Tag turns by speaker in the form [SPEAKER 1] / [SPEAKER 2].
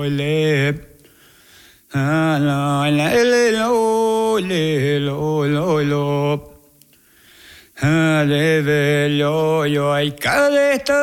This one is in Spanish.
[SPEAKER 1] le. La la le lo le lo. Le ve lo yo hay cada